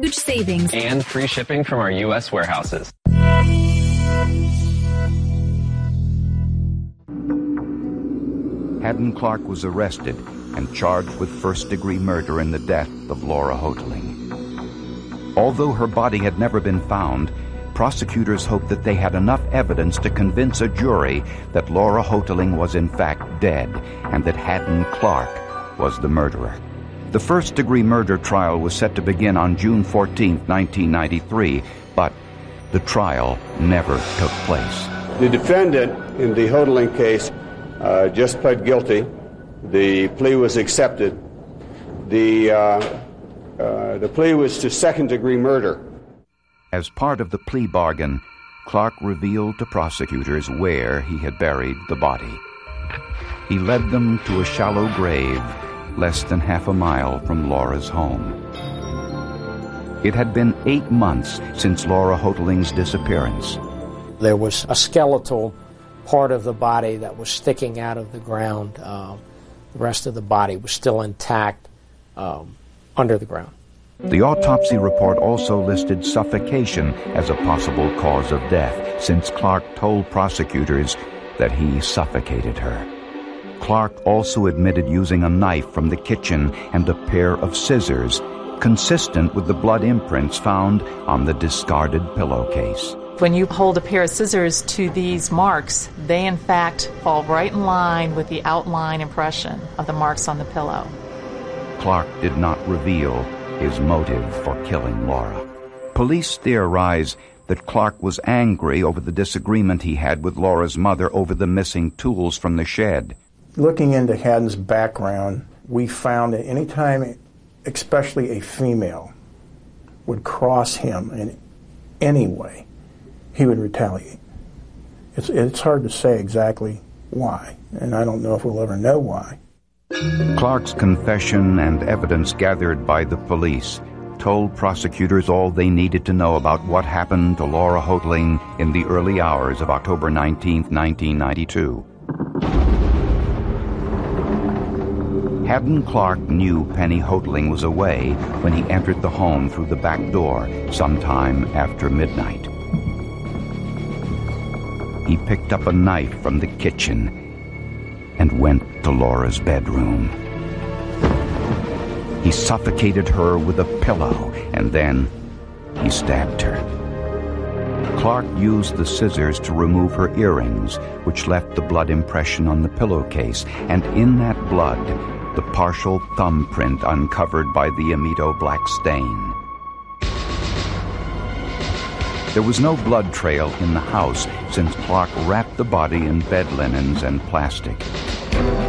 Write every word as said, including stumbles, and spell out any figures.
huge savings and free shipping from our U S warehouses. Haddon Clark was arrested and charged with first-degree murder in the death of Laura Houghteling. Although her body had never been found, prosecutors hoped that they had enough evidence to convince a jury that Laura Houghteling was in fact dead and that Haddon Clark was the murderer. The first-degree murder trial was set to begin on June fourteenth, nineteen ninety-three, but the trial never took place. The defendant in the Houghteling case uh, just pled guilty. The plea was accepted. The, uh, uh, the plea was to second-degree murder. As part of the plea bargain, Clark revealed to prosecutors where he had buried the body. He led them to a shallow grave less than half a mile from Laura's home. It had been eight months since Laura Houghtelin's disappearance. There was a skeletal part of the body that was sticking out of the ground. Uh, the rest of the body was still intact um, under the ground. The autopsy report also listed suffocation as a possible cause of death, since Clark told prosecutors that he suffocated her. Clark also admitted using a knife from the kitchen and a pair of scissors, consistent with the blood imprints found on the discarded pillowcase. When you hold a pair of scissors to these marks, they in fact fall right in line with the outline impression of the marks on the pillow. Clark did not reveal his motive for killing Laura. Police theorize that Clark was angry over the disagreement he had with Laura's mother over the missing tools from the shed. Looking into Haddon's background, we found that any time, especially a female, would cross him in any way, he would retaliate. It's, it's hard to say exactly why, and I don't know if we'll ever know why. Clark's confession and evidence gathered by the police told prosecutors all they needed to know about what happened to Laura Houghteling in the early hours of October nineteenth, nineteen ninety-two. Haddon Clark knew Penny Houghteling was away when he entered the home through the back door sometime after midnight. He picked up a knife from the kitchen and went to Laura's bedroom. He suffocated her with a pillow, and then he stabbed her. Clark used the scissors to remove her earrings, which left the blood impression on the pillowcase, and in that blood, the partial thumbprint uncovered by the Amito black stain. There was no blood trail in the house since Clark wrapped the body in bed linens and plastic.